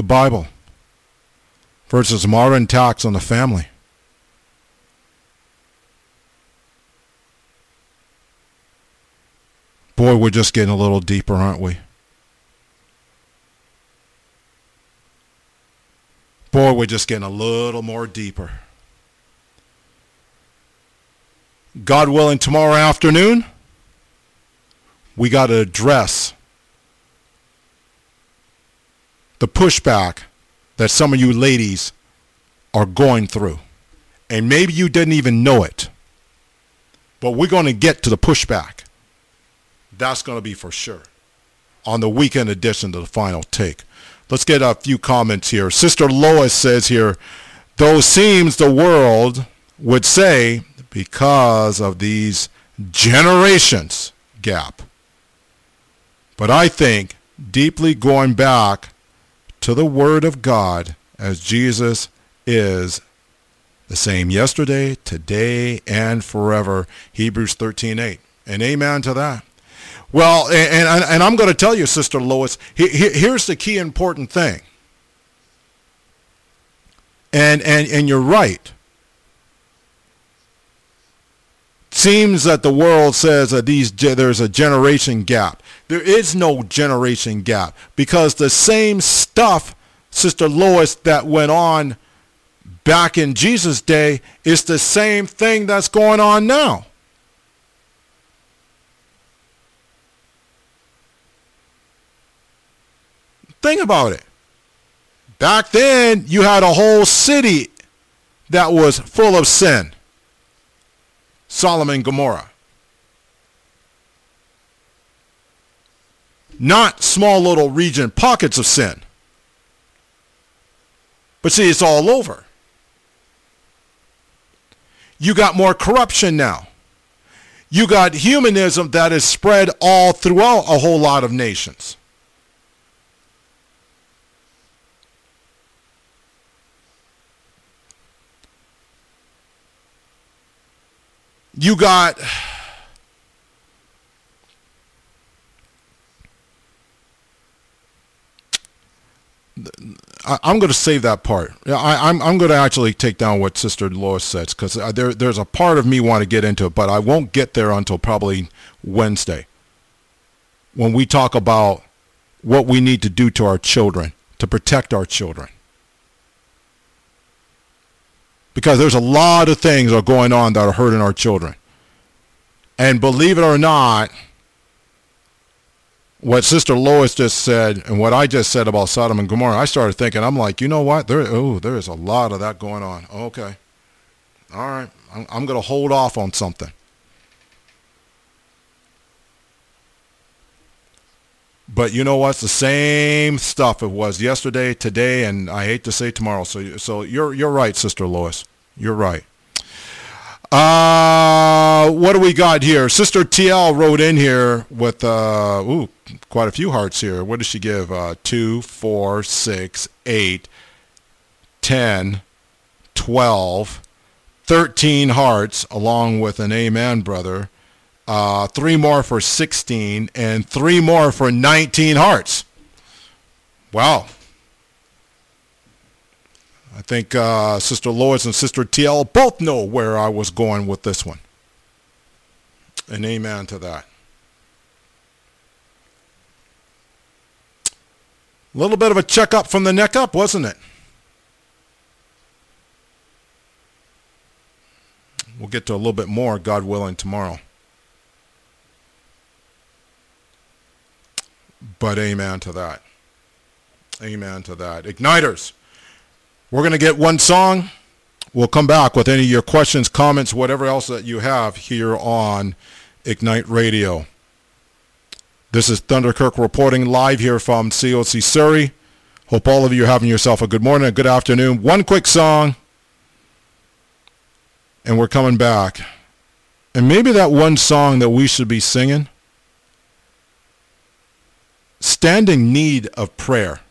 the Bible versus modern attacks on the family. Boy, we're just getting a little deeper, aren't we? Boy, we're just getting a little more deeper. God willing, tomorrow afternoon, we got to address the pushback that some of you ladies are going through. And maybe you didn't even know it. But we're going to get to the pushback. That's going to be for sure on the weekend edition of the Final Take. Let's get a few comments here. Sister Lois says here, though seems the world would say because of these generations gap. But I think deeply going back to the Word of God as Jesus is the same yesterday, today, and forever. Hebrews 13:8. And amen to that. Well, and I'm going to tell you, Sister Lois, here's the key important thing. And you're right. Seems that the world says that there's a generation gap. There is no generation gap because the same stuff, Sister Lois, that went on back in Jesus' day is the same thing that's going on now. Think about it. Back then, you had a whole city that was full of sin. Sodom and Gomorrah. Not small little region pockets of sin. But see, it's all over. You got more corruption now. You got humanism that is spread all throughout a whole lot of nations. You got I'm going to save that part. I'm going to actually take down what Sister Lois says because there's a part of me want to get into it, but I won't get there until probably Wednesday when we talk about what we need to do to our children to protect our children. Because there's a lot of things that are going on that are hurting our children. And believe it or not, what Sister Lois just said and what I just said about Sodom and Gomorrah, I started thinking, I'm like, you know what? There is a lot of that going on. Okay. All right. I'm going to hold off on something. But you know what? It's the same stuff it was yesterday, today, and I hate to say tomorrow. So you're right, Sister Lois. You're right. What do we got here? Sister TL wrote in here with quite a few hearts here. What does she give? 2, 4, 6, 8, 10, 12, 13 hearts, along with an amen, brother. 3 more for 16, and 3 more for 19 hearts. Wow. I think Sister Lois and Sister TL both know where I was going with this one. And amen to that. A little bit of a checkup from the neck up, wasn't it? We'll get to a little bit more, God willing, tomorrow. But amen to that. Amen to that. Igniters. We're going to get one song. We'll come back with any of your questions, comments, whatever else that you have here on Ignite Radio. This is Thunder Kirk reporting live here from COC Surrey. Hope all of you are having yourself a good morning, a good afternoon. One quick song, and we're coming back. And maybe that one song that we should be singing, stand in need of prayer.